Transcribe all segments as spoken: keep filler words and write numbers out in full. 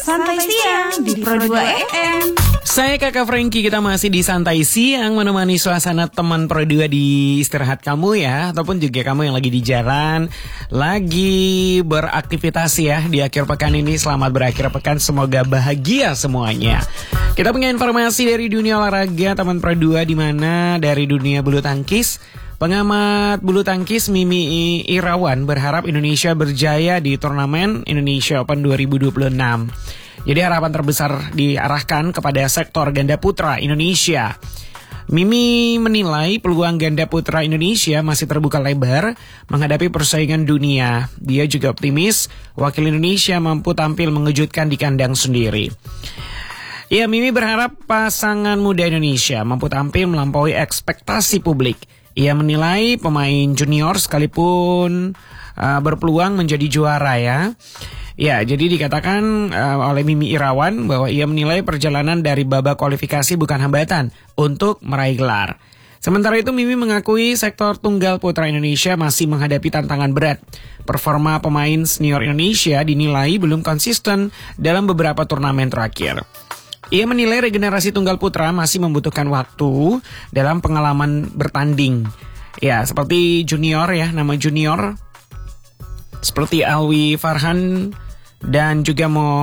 Santai Siang di Pro dua F M. Saya Kakak Frankie, kita masih di Santai Siang menemani suasana teman Pro dua di istirahat kamu ya, ataupun juga kamu yang lagi di jalan, lagi beraktivitas ya di akhir pekan ini. Selamat berakhir pekan, semoga bahagia semuanya. Kita punya informasi dari dunia olahraga teman Pro dua, di mana dari dunia bulu tangkis. Pengamat bulu tangkis Mimi Irawan berharap Indonesia berjaya di turnamen Indonesia Open dua ribu dua puluh enam. Jadi harapan terbesar diarahkan kepada sektor ganda putra Indonesia. Mimi menilai peluang ganda putra Indonesia masih terbuka lebar menghadapi persaingan dunia. Dia juga optimis wakil Indonesia mampu tampil mengejutkan di kandang sendiri. Ya, Mimi berharap pasangan muda Indonesia mampu tampil melampaui ekspektasi publik. Ia menilai pemain junior sekalipun uh, berpeluang menjadi juara ya. Ya, jadi dikatakan uh, oleh Mimi Irawan bahwa ia menilai perjalanan dari babak kualifikasi bukan hambatan untuk meraih gelar. Sementara itu Mimi mengakui sektor tunggal putra Indonesia masih menghadapi tantangan berat. Performa pemain senior Indonesia dinilai belum konsisten dalam beberapa turnamen terakhir. Ia menilai regenerasi tunggal putra masih membutuhkan waktu dalam pengalaman bertanding. Ya, seperti junior ya, nama junior seperti Alwi Farhan dan juga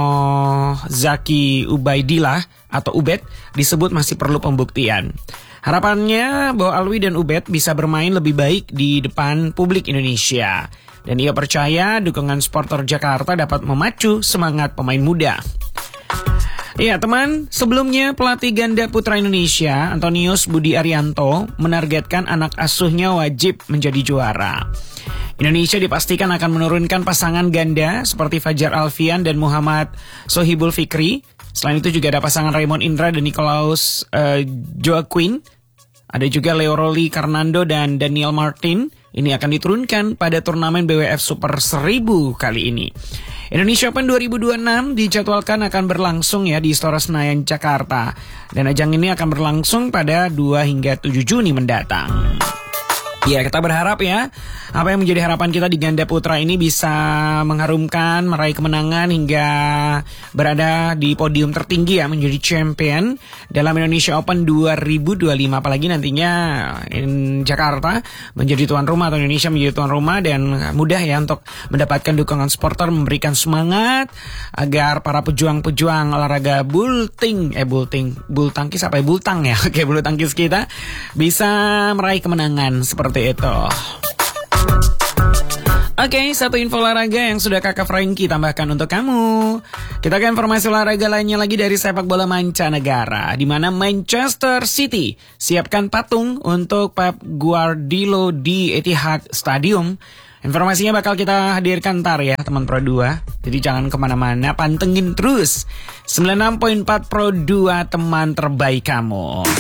Mozaki Ubaidillah atau Ubed disebut masih perlu pembuktian. Harapannya bahwa Alwi dan Ubed bisa bermain lebih baik di depan publik Indonesia. Dan ia percaya dukungan supporter Jakarta dapat memacu semangat pemain muda. Ya teman, sebelumnya pelatih ganda putra Indonesia Antonius Budi Arianto menargetkan anak asuhnya wajib menjadi juara. Indonesia dipastikan akan menurunkan pasangan ganda seperti Fajar Alfian dan Muhammad Sohibul Fikri. Selain itu juga ada pasangan Raymond Indra dan Nicolaus uh, Joaquin. Ada juga Leo Roli Karnando dan Daniel Martin. Ini akan diturunkan pada turnamen B W F Super seribu kali ini. Indonesia Open dua ribu dua puluh enam dijadwalkan akan berlangsung ya di Istora Senayan, Jakarta. Dan ajang ini akan berlangsung pada dua hingga tujuh Juni mendatang. Ya, kita berharap ya, apa yang menjadi harapan kita di ganda putra ini bisa mengharumkan, meraih kemenangan hingga berada di podium tertinggi ya, menjadi champion dalam Indonesia Open dua ribu dua puluh lima. Apalagi nantinya in Jakarta menjadi tuan rumah atau Indonesia menjadi tuan rumah, dan mudah ya untuk mendapatkan dukungan supporter, memberikan semangat agar para pejuang-pejuang olahraga bulting, eh bulting, bulu tangkis apa ya, bultang ya, oke bulu tangkis kita bisa meraih kemenangan seperti itu. Oke, satu info olahraga yang sudah Kakak Frankie tambahkan untuk kamu. Kita ke informasi olahraga lainnya lagi dari sepak bola mancanegara, di mana Manchester City siapkan patung untuk Pep Guardiola di Etihad Stadium. Informasinya bakal kita hadirkan ntar ya teman Pro dua. Jadi jangan kemana-mana, pantengin terus sembilan puluh enam koma empat Pro dua, teman terbaik kamu.